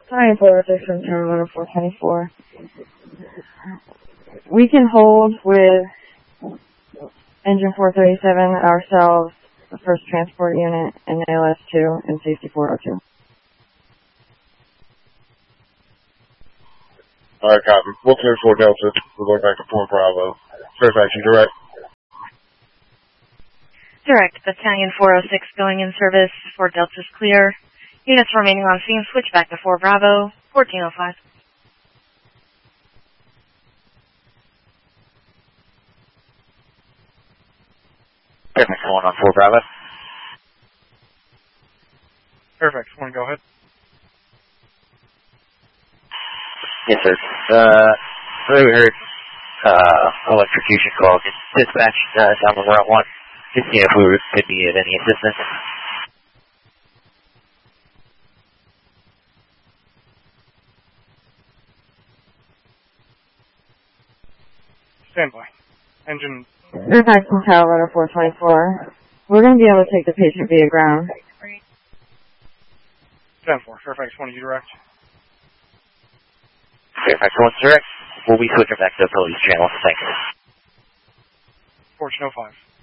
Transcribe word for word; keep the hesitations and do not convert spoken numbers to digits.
Hi, four oh six from Terminal four twenty-four. We can hold with Engine four thirty-seven ourselves, the first transport unit, and L S two, and Safety four oh two. Alright, copy. We'll clear four Delta. We're going back to four Bravo. Fairfax, you direct? Direct, Battalion four oh six going in service. four Delta's clear. Units remaining on scene, switch back to four Bravo, fourteen oh five. Fairfax one on four Bravo. Fairfax one, go ahead. Yes, sir. Uh, so we heard uh, electrocution call. Just dispatch uh, down the route one. Just see if we could be of any assistance. Stand by. Engine. Fairfax from Colorado four twenty-four. We're going to be able to take the patient via ground. ten four. Fairfax one, you direct? Fairfax one, direct. We'll be switching back to the police channel. Thanks. fourteen oh five.